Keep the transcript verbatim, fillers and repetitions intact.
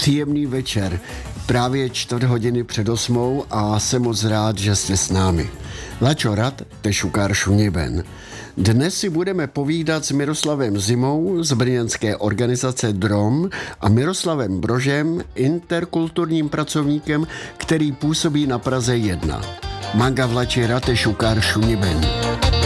Příjemný večer, právě čtvrt hodiny před osmou a jsem moc rád, že jste s námi. Lačo Rad, Tešukár Šuniben. Dnes si budeme povídat s Miroslavem Zimou z brněnské organizace Drom a Miroslavem Brožem, interkulturním pracovníkem, který působí na Praze jedna. Manga Vlači Rad, Tešukár Šuniben.